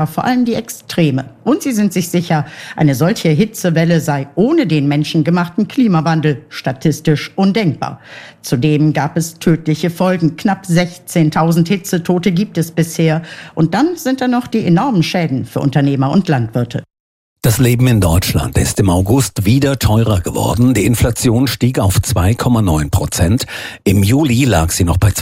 vor allem die Extreme. Und sie sind sich sicher, eine solche Hitzewelle sei ohne den menschengemachten Klimawandel statistisch undenkbar. Zudem gab es tödliche Folgen. Knapp 16.000 Hitzetote gibt es bisher. Und dann sind da noch die enormen Schäden für Unternehmer und Landwirte. Das Leben in Deutschland ist im August wieder teurer geworden. Die Inflation stieg auf 2,9%. Im Juli lag sie noch bei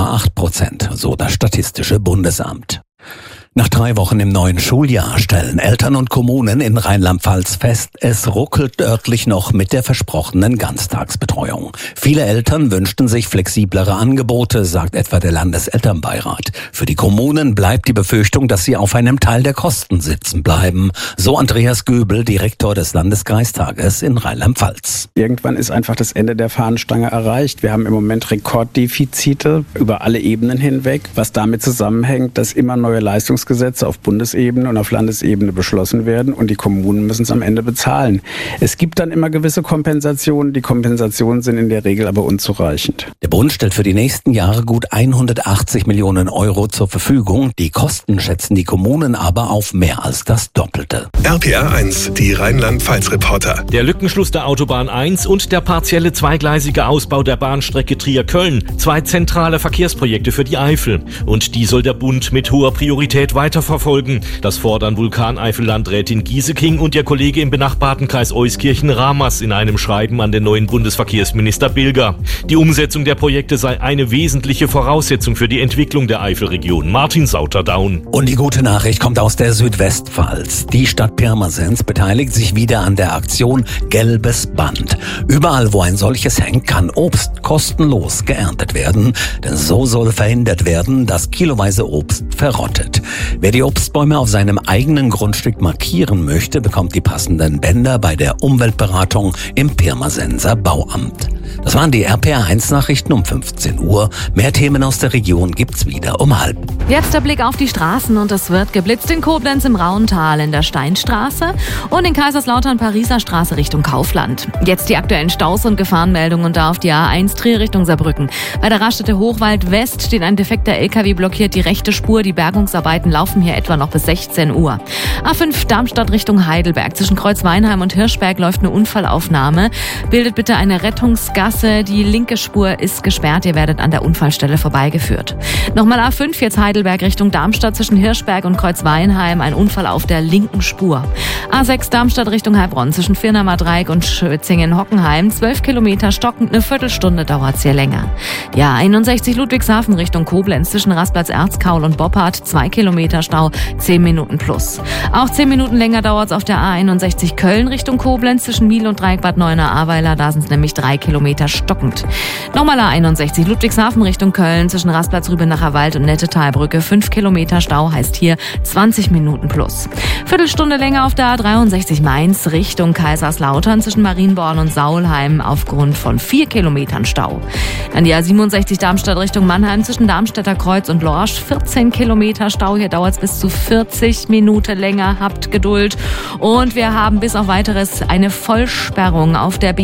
2,8%, so das Statistische Bundesamt. Nach 3 Wochen im neuen Schuljahr stellen Eltern und Kommunen in Rheinland-Pfalz fest, es ruckelt örtlich noch mit der versprochenen Ganztagsbetreuung. Viele Eltern wünschten sich flexiblere Angebote, sagt etwa der Landeselternbeirat. Für die Kommunen bleibt die Befürchtung, dass sie auf einem Teil der Kosten sitzen bleiben. So Andreas Göbel, Direktor des Landeskreistages in Rheinland-Pfalz. Irgendwann ist einfach das Ende der Fahnenstange erreicht. Wir haben im Moment Rekorddefizite über alle Ebenen hinweg, was damit zusammenhängt, dass immer neue Leistungsgesetze auf Bundesebene und auf Landesebene beschlossen werden und die Kommunen müssen es am Ende bezahlen. Es gibt dann immer gewisse Kompensationen. Die Kompensationen sind in der Regel aber unzureichend. Der Bund stellt für die nächsten Jahre gut 180 Millionen Euro zur Verfügung. Die Kosten schätzen die Kommunen aber auf mehr als das Doppelte. RPR 1, die Rheinland-Pfalz-Reporter. Der Lückenschluss der Autobahn 1 und der partielle zweigleisige Ausbau der Bahnstrecke Trier-Köln. 2 zentrale Verkehrsprojekte für die Eifel. Und die soll der Bund mit hoher Priorität weiterverfolgen. Das fordern Vulkaneifel-Landrätin Gieseking und ihr Kollege im benachbarten Kreis Euskirchen-Ramers in einem Schreiben an den neuen Bundesverkehrsminister Bilger. Die Umsetzung der Projekte sei eine wesentliche Voraussetzung für die Entwicklung der Eifelregion. Martin Sauter-Daun. Und die gute Nachricht kommt aus der Südwestpfalz. Die Stadt Pirmasens beteiligt sich wieder an der Aktion Gelbes Band. Überall, wo ein solches hängt, kann Obst kostenlos geerntet werden. Denn so soll verhindert werden, dass kiloweise Obst verrottet. Wer die Obstbäume auf seinem eigenen Grundstück markieren möchte, bekommt die passenden Bänder bei der Umweltberatung im Pirmasenser Bauamt. Das waren die RPR1-Nachrichten um 15 Uhr. Mehr Themen aus der Region gibt's wieder um 12:30. Jetzt der Blick auf die Straßen und es wird geblitzt in Koblenz im Rauental, in der Steinstraße und in Kaiserslautern Pariser Straße Richtung Kaufland. Jetzt die aktuellen Staus und Gefahrenmeldungen da auf die A1 Trier Richtung Saarbrücken. Bei der Raststätte Hochwald West steht ein defekter LKW blockiert die rechte Spur. Die Bergungsarbeiten laufen hier etwa noch bis 16 Uhr. A5 Darmstadt Richtung Heidelberg. Zwischen Kreuzweinheim und Hirschberg läuft eine Unfallaufnahme. Bildet bitte eine Rettungsgasse. Die linke Spur ist gesperrt. Ihr werdet an der Unfallstelle vorbeigeführt. Nochmal A5 jetzt Heidelberg Richtung Darmstadt. Zwischen Hirschberg und Kreuzweinheim ein Unfall auf der linken Spur. A6 Darmstadt Richtung Heilbronn. Zwischen Firnamer Dreieck und Schwitzingen-Hockenheim. 12 Kilometer stockend. Eine Viertelstunde dauert es hier länger. Die A61 Ludwigshafen Richtung Koblenz. Zwischen Rasplatz-Erzkaul und Boppard. 2 Kilometer Stau, 10 Minuten plus. Auch 10 Minuten länger dauert es auf der A61 Köln Richtung Koblenz zwischen Miel und Dreieck Bad Neuenahr-Ahrweiler. Da sind es nämlich 3 Kilometer stockend. Nochmal A61 Ludwigshafen Richtung Köln zwischen Rastplatz-Rübenacher Wald und Nettetalbrücke. 5 Kilometer Stau heißt hier 20 Minuten plus. Viertelstunde länger auf der A63 Mainz Richtung Kaiserslautern zwischen Marienborn und Saulheim aufgrund von 4 Kilometern Stau. Dann die A67 Darmstadt Richtung Mannheim zwischen Darmstädter Kreuz und Lorsch. 14 Kilometer Stau. Hier dauert es bis zu 40 Minuten länger. Habt Geduld. Und wir haben bis auf weiteres eine Vollsperrung auf der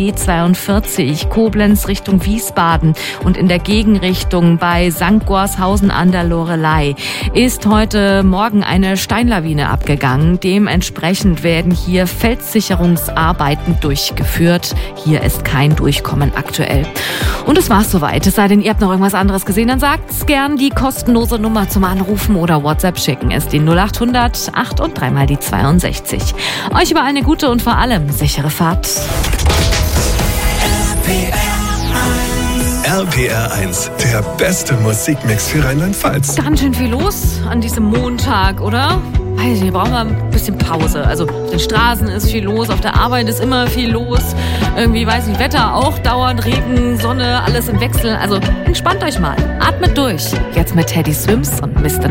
B42 Koblenz Richtung Wiesbaden und in der Gegenrichtung bei St. Gorshausen an der Lorelei ist heute Morgen eine Steinlawine abgegangen. Dementsprechend werden hier Felssicherungsarbeiten durchgeführt. Hier ist kein Durchkommen aktuell. Und das war's soweit. Es sei denn, ihr habt noch irgendwas anderes gesehen, dann sagt's gern. Die kostenlose Nummer zum Anrufen oder WhatsApp schicken ist die 0800 8 und 3 mal die 62. Euch überall eine gute und vor allem sichere Fahrt. RPR 1, der beste Musikmix für Rheinland-Pfalz. Ganz schön viel los an diesem Montag, oder? Weiß nicht, wir brauchen mal ein bisschen Pause. Also auf den Straßen ist viel los, auf der Arbeit ist immer viel los. Irgendwie, weiß nicht, Wetter auch dauernd, Regen, Sonne, alles im Wechsel. Also entspannt euch mal, atmet durch. Jetzt mit Teddy Swims und Mr.